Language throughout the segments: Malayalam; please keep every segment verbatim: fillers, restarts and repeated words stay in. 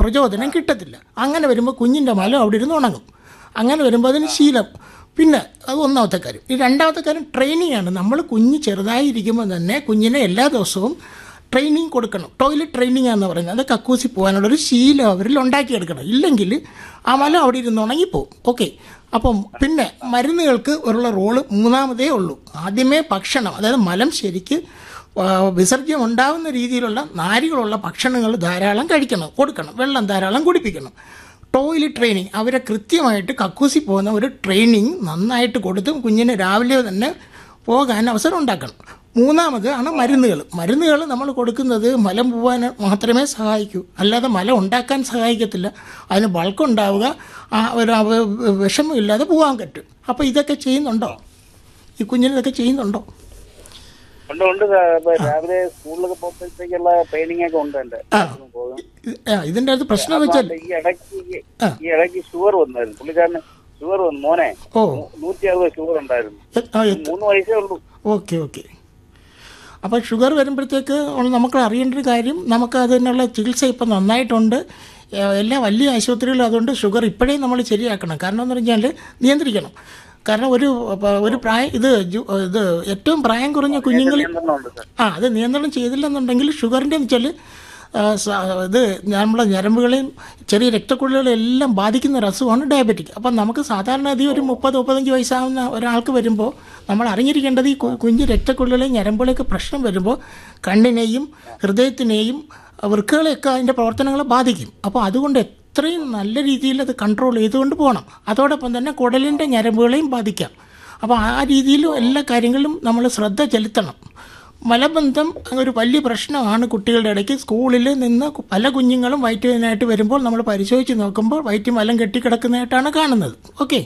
പ്രചോദനം കിട്ടത്തില്ല. അങ്ങനെ വരുമ്പോൾ കുഞ്ഞിൻ്റെ മലം അവിടെ ഇരുന്ന് ഉണങ്ങും. അങ്ങനെ വരുമ്പോൾ അതിന് ശീലം. പിന്നെ അത് ഒന്നാമത്തെ കാര്യം. ഈ രണ്ടാമത്തെ കാര്യം ട്രെയിനിങ് ആണ്. നമ്മൾ കുഞ്ഞ് ചെറുതായിരിക്കുമ്പോൾ തന്നെ കുഞ്ഞിനെ എല്ലാ ദിവസവും ട്രെയിനിങ് കൊടുക്കണം. ടോയ്ലറ്റ് ട്രെയിനിങ് എന്ന് പറയുന്നത് അത് കക്കൂസി പോകാനുള്ളൊരു ശീലം അവരിൽ ഉണ്ടാക്കിയെടുക്കണം. ഇല്ലെങ്കിൽ ആ മലം അവിടെ ഇരുന്ന് ഉണങ്ങിപ്പോവും. ഓക്കെ. അപ്പം പിന്നെ മരുന്നുകൾക്ക് ഉള്ള റോള് മൂന്നാമതേ ഉള്ളൂ. ആദ്യമേ ഭക്ഷണം, അതായത് മലം ശരിക്ക് വിസർജ്യം ഉണ്ടാകുന്ന രീതിയിലുള്ള നാരുകളുള്ള ഭക്ഷണങ്ങൾ ധാരാളം കഴിക്കണം, കൊടുക്കണം. വെള്ളം ധാരാളം കുടിപ്പിക്കണം. ടോയ്ലറ്റ് ട്രെയിനിങ്, അവരെ കൃത്യമായിട്ട് കക്കൂസി പോകുന്ന ഒരു ട്രെയിനിങ് നന്നായിട്ട് കൊടുത്ത് കുഞ്ഞിന് രാവിലെ തന്നെ പോകാൻ അവസരം ഉണ്ടാക്കണം. മൂന്നാമത് ആണ് മരുന്നുകൾ. മരുന്നുകൾ നമ്മൾ കൊടുക്കുന്നത് മലം പോകാൻ മാത്രമേ സഹായിക്കൂ, അല്ലാതെ മലം ഉണ്ടാക്കാൻ സഹായിക്കത്തില്ല. അതിന് ബൾക്കുണ്ടാവുക, ആ ഒരു വിഷമമില്ലാതെ പോകാൻ പറ്റും. അപ്പോൾ ഇതൊക്കെ ചെയ്യുന്നുണ്ടോ? ഈ കുഞ്ഞിന് ഇതൊക്കെ ചെയ്യുന്നുണ്ടോ? ഉണ്ട് ഉണ്ട് രാവിലെ സ്കൂളിലൊക്കെ പോകുമ്പോഴത്തേക്കുള്ള ട്രെയിനിങ് ഒക്കെ ഉണ്ട്. ഇതിന്റെ അത് പ്രശ്നം വെച്ചാൽ ഈ ഇടയ്ക്ക് ഈ ഇടയ്ക്ക് ഷുഗർ വന്നായിരുന്നു. പുള്ളിക്കാരന് ഷുഗർ വന്നു. മോനെ ഓ നൂറ്റി അറുപത് ഷുഗർ ഉണ്ടായിരുന്നു. മൂന്ന് വയസ്സേ ഉള്ളൂ. Okay okay. അപ്പോൾ ഷുഗർ വരുമ്പോഴത്തേക്ക് നമുക്ക് അറിയേണ്ട ഒരു കാര്യം, നമുക്ക് അതിനുള്ള ചികിത്സ ഇപ്പം നന്നായിട്ടുണ്ട്. എല്ലാ വലിയ ആശുപത്രികളും അതുകൊണ്ട് ഷുഗർ ഇപ്പോഴേ നമ്മൾ ശരിയാക്കണം. കാരണം എന്ന് പറഞ്ഞാൽ നിയന്ത്രിക്കണം. കാരണം ഒരു ഒരു പ്രായം ഇത് ഇത് ഏറ്റവും പ്രായം കുറഞ്ഞ കുഞ്ഞുങ്ങൾ ആ അത് നിയന്ത്രണം ചെയ്തില്ലെന്നുണ്ടെങ്കിൽ ഷുഗറിൻ്റെ എന്ന് വെച്ചാൽ ഇത് നമ്മളെ ഞരമ്പുകളെയും ചെറിയ രക്തക്കുഴലുകളെയും എല്ലാം ബാധിക്കുന്ന ഒരു അസുഖമാണ് ഡയബറ്റിക്. അപ്പം നമുക്ക് സാധാരണ അധികം ഒരു മുപ്പത് മുപ്പത്തഞ്ച് വയസ്സാവുന്ന ഒരാൾക്ക് വരുമ്പോൾ നമ്മൾ അറിഞ്ഞിരിക്കേണ്ടത് ഈ കുഞ്ഞ് രക്തക്കുഴലുകളെയും ഞരമ്പുകളെയൊക്കെ പ്രശ്നം വരുമ്പോൾ കണ്ണിനെയും ഹൃദയത്തിനെയും വൃക്കകളെയൊക്കെ അതിൻ്റെ പ്രവർത്തനങ്ങളെ ബാധിക്കും. അപ്പോൾ അതുകൊണ്ട് എത്രയും നല്ല രീതിയിൽ അത് കൺട്രോൾ ചെയ്തുകൊണ്ട് പോകണം. അതോടൊപ്പം തന്നെ കുടലിൻ്റെ ഞരമ്പുകളെയും ബാധിക്കാം. അപ്പോൾ ആ രീതിയിലും എല്ലാ കാര്യങ്ങളിലും നമ്മൾ ശ്രദ്ധ ചെലുത്തണം. മലബന്ധം ഒരു വലിയ പ്രശ്നമാണ് കുട്ടികളുടെ ഇടയ്ക്ക്. സ്കൂളിൽ നിന്ന് പല കുഞ്ഞുങ്ങളും വയറ്റുവേദനയായിട്ട് വരുമ്പോൾ നമ്മൾ പരിശോധിച്ച് നോക്കുമ്പോൾ വയറ്റ് മലം കെട്ടിക്കിടക്കുന്നതായിട്ടാണ് കാണുന്നത്. ഓക്കെ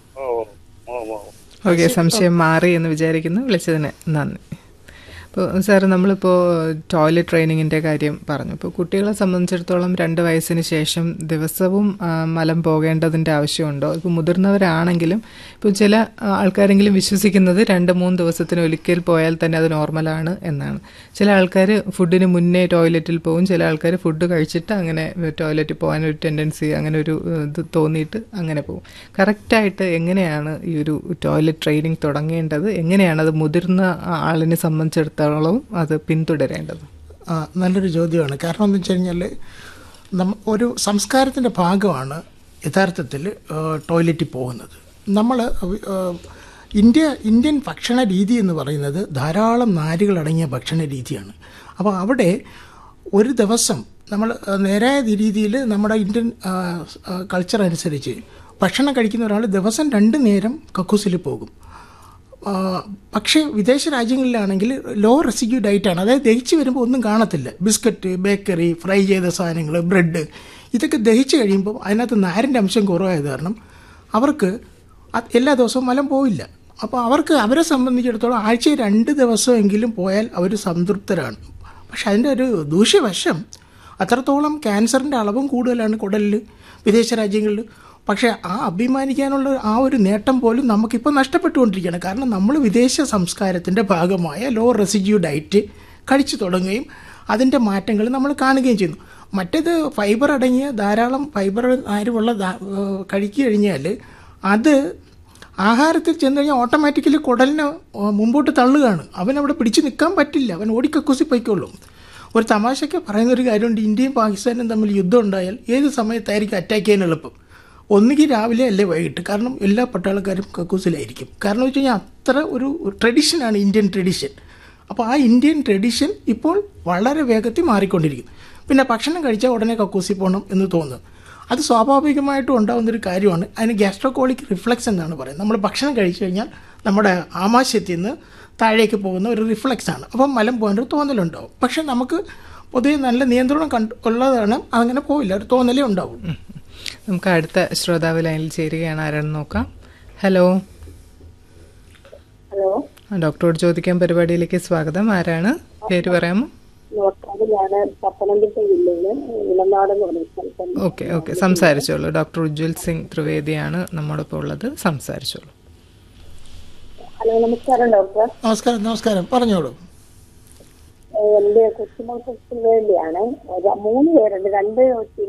ഓക്കെ, സംശയം മാറി എന്ന് വിചാരിക്കുന്നു. വിളിച്ചതിന് നന്ദി. അപ്പോൾ സാർ, നമ്മളിപ്പോൾ ടോയ്ലറ്റ് ട്രെയിനിങ്ങിൻ്റെ കാര്യം പറഞ്ഞു. ഇപ്പോൾ കുട്ടികളെ സംബന്ധിച്ചിടത്തോളം രണ്ട് വയസ്സിന് ശേഷം ദിവസവും മലം പോകേണ്ടതിൻ്റെ ആവശ്യമുണ്ടോ? ഇപ്പോൾ മുതിർന്നവരാണെങ്കിലും ഇപ്പോൾ ചില ആൾക്കാരെങ്കിലും വിശ്വസിക്കുന്നത് രണ്ട് മൂന്ന് ദിവസത്തിന് ഒരിക്കൽ പോയാൽ തന്നെ അത് നോർമലാണ് എന്നാണ്. ചില ആൾക്കാർ ഫുഡിന് മുന്നേ ടോയ്ലറ്റിൽ പോകും, ചില ആൾക്കാർ ഫുഡ് കഴിച്ചിട്ട് അങ്ങനെ ടോയ്ലറ്റിൽ പോകാനൊരു ടെൻഡൻസി, അങ്ങനെ ഒരു ഇത് തോന്നിയിട്ട് അങ്ങനെ പോകും. കറക്റ്റായിട്ട് എങ്ങനെയാണ് ഈ ഒരു ടോയ്ലറ്റ് ട്രെയിനിങ് തുടങ്ങേണ്ടത്? എങ്ങനെയാണത് മുതിർന്ന ആളിനെ സംബന്ധിച്ചിടത്തോളം അത് പിന്തുടരേണ്ടത്? ആ നല്ലൊരു ചോദ്യമാണ്. കാരണം എന്ന് വെച്ച് കഴിഞ്ഞാൽ നമ്മ ഒരു സംസ്കാരത്തിൻ്റെ ഭാഗമാണ് യഥാർത്ഥത്തിൽ ടോയ്ലറ്റിൽ പോകുന്നത്. നമ്മൾ ഇന്ത്യ ഇന്ത്യൻ ഭക്ഷണ രീതി എന്ന് പറയുന്നത് ധാരാളം നാരുകളടങ്ങിയ ഭക്ഷണ രീതിയാണ്. അപ്പോൾ അവിടെ ഒരു ദിവസം നമ്മൾ നേരായ രീതിയിൽ നമ്മുടെ ഇന്ത്യൻ കൾച്ചർ അനുസരിച്ച് ഭക്ഷണം കഴിക്കുന്ന ഒരാൾ ദിവസം രണ്ട് നേരം കക്കൂസിൽ പോകും. പക്ഷേ വിദേശ രാജ്യങ്ങളിലാണെങ്കിൽ ലോ റെസിഡ്യൂ ഡയറ്റാണ്. അതായത് ദഹിച്ച് വരുമ്പോൾ ഒന്നും കാണത്തില്ല. ബിസ്ക്കറ്റ്, ബേക്കറി, ഫ്രൈ ചെയ്ത സാധനങ്ങൾ, ബ്രെഡ്, ഇതൊക്കെ ദഹിച്ച് കഴിയുമ്പോൾ അതിനകത്ത് നാരിൻ്റെ അംശം കുറവായത് കാരണം അവർക്ക് എല്ലാ ദിവസവും മലം പോവില്ല. അപ്പോൾ അവർക്ക് അവരെ സംബന്ധിച്ചിടത്തോളം ആഴ്ചയിൽ രണ്ട് ദിവസമെങ്കിലും പോയാൽ അവർ സംതൃപ്തരാണ്. പക്ഷെ അതിൻ്റെ ഒരു ദൂഷ്യവശം അത്രത്തോളം ക്യാൻസറിൻ്റെ അളവും കൂടുതലാണ് കുടലിൽ വിദേശ രാജ്യങ്ങളിൽ. പക്ഷേ ആ അഭിമാനിക്കാനുള്ള ആ ഒരു നേട്ടം പോലും നമുക്കിപ്പോൾ നഷ്ടപ്പെട്ടുകൊണ്ടിരിക്കുകയാണ്. കാരണം നമ്മൾ വിദേശ സംസ്കാരത്തിൻ്റെ ഭാഗമായ ലോ റെസിഡ്യൂ ഡയറ്റ് കഴിച്ചു തുടങ്ങുകയും അതിൻ്റെ മാറ്റങ്ങൾ നമ്മൾ കാണുകയും ചെയ്യുന്നു. മറ്റേത് ഫൈബർ അടങ്ങിയ ധാരാളം ഫൈബർ ആരുമുള്ള കഴിച്ചു കഴിഞ്ഞാൽ അത് ആഹാരത്തിൽ ചെന്ന് കഴിഞ്ഞാൽ ഓട്ടോമാറ്റിക്കലി കുടലിനെ മുമ്പോട്ട് തള്ളുകയാണ്. അവനവിടെ പിടിച്ചു നിൽക്കാൻ പറ്റില്ല, അവൻ ഓടിക്കക്കൂസി പൊയ്ക്കൊള്ളും. ഒരു തമാശയ്ക്ക് പറയുന്നൊരു കാര്യമുണ്ട്, ഇന്ത്യയും പാകിസ്ഥാനും തമ്മിൽ യുദ്ധം ഉണ്ടായാൽ ഏത് സമയത്തായിരിക്കും അറ്റാക്ക് ചെയ്യാൻ എളുപ്പം? ഒന്നുകിൽ രാവിലെ അല്ലേ വൈകിട്ട്. കാരണം എല്ലാ പട്ടാളക്കാരും കക്കൂസിലായിരിക്കും. കാരണം വെച്ച് കഴിഞ്ഞാൽ അത്ര ഒരു ട്രഡീഷനാണ് ഇന്ത്യൻ ട്രഡീഷൻ. അപ്പോൾ ആ ഇന്ത്യൻ ട്രഡീഷൻ ഇപ്പോൾ വളരെ വേഗത്തിൽ മാറിക്കൊണ്ടിരിക്കുന്നു. പിന്നെ ഭക്ഷണം കഴിച്ചാൽ ഉടനെ കക്കൂസി പോകണം എന്ന് തോന്നുന്നു. അത് സ്വാഭാവികമായിട്ടും ഉണ്ടാകുന്നൊരു കാര്യമാണ്. അതിന് ഗ്യാസ്ട്രോകോളിക് റിഫ്ലക്സ് എന്നാണ് പറയുന്നത്. നമ്മൾ ഭക്ഷണം കഴിച്ചു കഴിഞ്ഞാൽ നമ്മുടെ ആമാശയത്തിൽ നിന്ന് താഴേക്ക് പോകുന്ന ഒരു റിഫ്ലക്സാണ്. അപ്പം മലം പോകാനൊരു തോന്നലുണ്ടാവും. പക്ഷെ നമുക്ക് പൊതുവെ നല്ല നിയന്ത്രണം കണ്ട് ഉള്ളതാണ്, അങ്ങനെ പോവില്ല, ഒരു തോന്നലേ ഉണ്ടാവും. നമുക്ക് അടുത്ത ശ്രോതാവ് ലൈനിൽ ചേരുകയാണ്. ആരാണെന്ന് നോക്കാം. ഹലോ ഹലോ ഡോക്ടറോട് ചോദിക്കാൻ പരിപാടിയിലേക്ക് സ്വാഗതം. ആരാണ്? പേര് പറയാമോ? ഓക്കെ ഓക്കെ സംസാരിച്ചോളൂ. ഡോക്ടർ ഉജ്വൽ സിംഗ് ത്രിവേദിയാണ് നമ്മോടൊപ്പം ഉള്ളത്. സംസാരിച്ചോളൂ. ഹലോ നമസ്കാരം ഡോക്ടർ. നമസ്കാരം. നമസ്കാരം, പറഞ്ഞോളൂ. എന്റെ കൊച്ചുമക്കൾക്ക് വേണ്ടിയാണ്. മൂന്ന് പേരുണ്ട്. രണ്ട്